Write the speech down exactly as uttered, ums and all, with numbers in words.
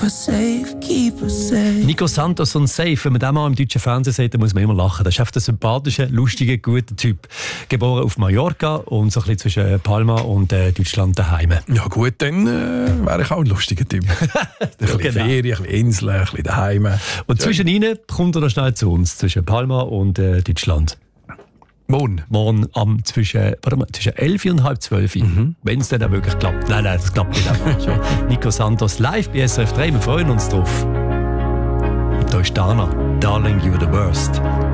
us safe, keep us safe. Nico Santos und Safe, wenn man den mal im deutschen Fernsehen sieht, dann muss man immer lachen. Das ist einfach ein sympathischer, lustiger, guter Typ. Geboren auf Mallorca und so ein bisschen zwischen Palma und äh, Deutschland daheim. Ja gut, dann äh, wäre ich auch ein lustiger Typ. ein bisschen genau. Ferien, ein bisschen Inseln, ein bisschen daheim. Und zwischen ihnen kommt er noch schnell zu uns, zwischen Palma und äh, Deutschland. Morgen. Morgen am zwischen, warte mal, zwischen elf und halb zwölf. Mhm. Wenn es dann auch wirklich klappt. Nein, nein, das klappt nicht einmal. Nico Santos live bei S R F drei. Wir freuen uns drauf. Und da ist Dana. Darling, you're the worst.